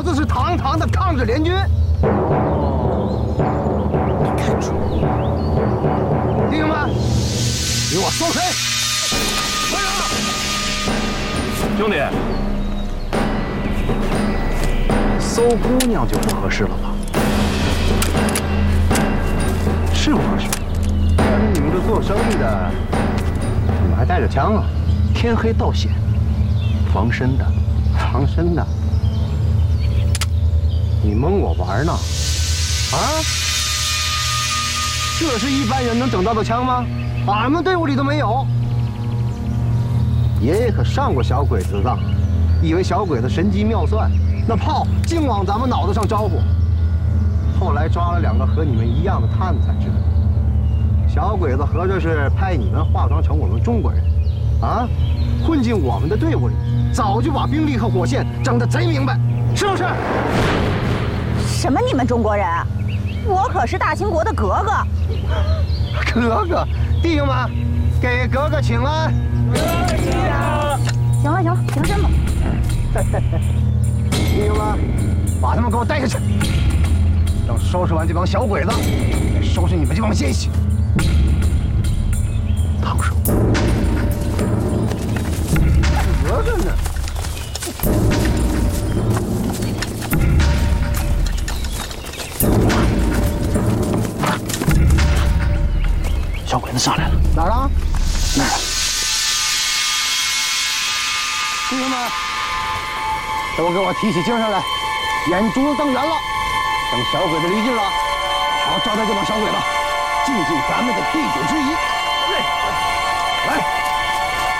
老子是堂堂的抗日联军。 你看出弟兄们，给我收水！快点！ 兄弟，搜姑娘就不合适了吧？是不合适？ 但是你们这做生意的，怎么还带着枪啊？ 天黑道险，防身的。 防身的？你蒙我玩呢？啊？这是一般人能整到的枪吗？俺们队伍里都没有。爷爷可上过小鬼子的当，以为小鬼子神机妙算，那炮净往咱们脑袋上招呼。后来抓了2个和你们一样的探子才知道，小鬼子合着是派你们化妆成我们中国人，啊，混进我们的队伍里，早就把兵力和火线整得贼明白，是不是？ 什么你们中国人？我可是大清国的格格。 格格，弟兄们，给格格请安。 行了，停身吧。 弟兄们，把他们给我带下去。等收拾完这帮小鬼子，再收拾你们这帮奸细。 烫手。 格格呢？ 小鬼子上来了， 哪儿啊？ 那儿。 弟兄们，都给我提起精神来，眼珠子瞪圆了。等小鬼子离近了，好招待这帮小鬼子，尽尽咱们的地主之谊。来。